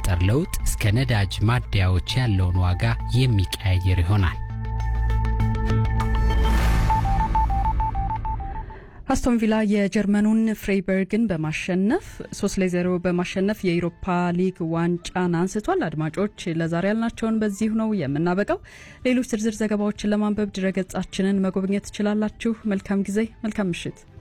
የሚፈጠር ለውጥ እስከ ነዳጅ ማደያዎች ያለውን ዋጋ የሚቀያየር ይሆናል። አስቶን ቪላ የጀርመኑን ፍሬይበርግን በማሸነፍ 3-0 በማሸነፍ የዩሮፓ ሊግ ዋንጫን አንስቷል። አድማጮች ለዛሬ ያልናቸውን በዚሁ ነው የምናበቃው። ሌሎች ዝርዝር ዘገባዎችን ለማንበብ ድረገጻችንን መጎብኘት ትችላላችሁ። መልካም ጊዜ፣ መልካም ምሽት።